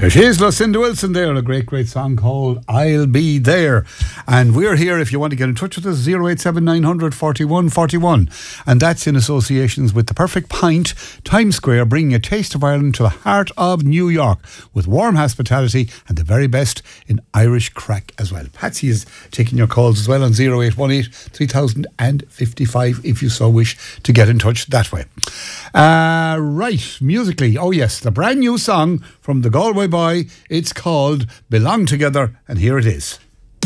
It is Lucinda Wilson there, a great song called I'll Be There. And we're here if you want to get in touch with us, 087 900 41 41. And that's in associations with The Perfect Pint, Times Square, bringing a taste of Ireland to the heart of New York with warm hospitality and the very best in Irish crack as well. Patsy is taking your calls as well on 0818 3055 if you so wish to get in touch that way. Right, musically, oh yes, the brand new song from the Galway Boy. It's called Belong Together, and here it is.